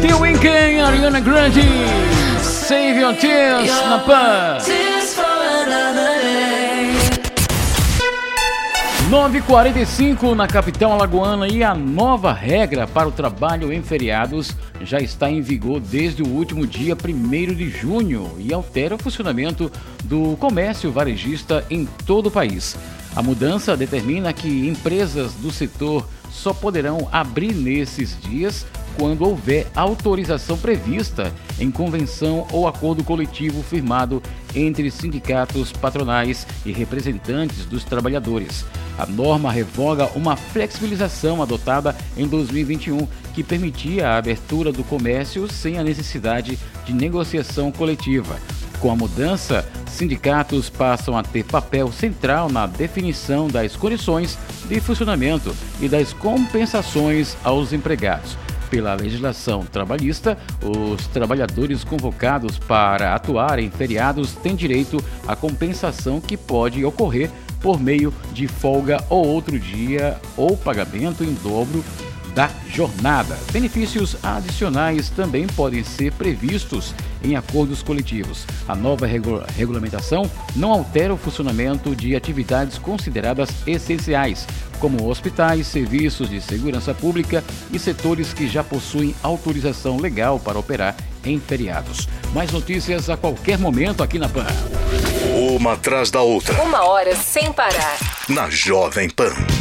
The Weeknd, Ariana Grande, Save Your Tears na Pan. 9h45 na capital alagoana, e a nova regra para o trabalho em feriados já está em vigor desde o último dia 1º de junho e altera o funcionamento do comércio varejista em todo o país. A mudança determina que empresas do setor só poderão abrir nesses dias quando houver autorização prevista em convenção ou acordo coletivo firmado entre sindicatos patronais e representantes dos trabalhadores. A norma revoga uma flexibilização adotada em 2021 que permitia a abertura do comércio sem a necessidade de negociação coletiva. Com a mudança, sindicatos passam a ter papel central na definição das condições de funcionamento e das compensações aos empregados. Pela legislação trabalhista, os trabalhadores convocados para atuar em feriados têm direito à compensação que pode ocorrer por meio de folga ou outro dia ou pagamento em dobro da jornada. Benefícios adicionais também podem ser previstos em acordos coletivos. A nova regulamentação não altera o funcionamento de atividades consideradas essenciais, como hospitais, serviços de segurança pública e setores que já possuem autorização legal para operar em feriados. Mais notícias a qualquer momento aqui na Pan. Uma atrás da outra. 1 hora sem parar. Na Jovem Pan.